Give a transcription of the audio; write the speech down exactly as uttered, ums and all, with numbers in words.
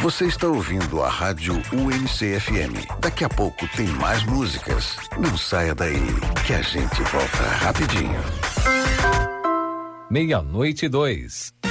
Você está ouvindo a Rádio U N C F M. Daqui a pouco tem mais músicas. Não saia daí, que a gente volta rapidinho. Meia-noite e dois.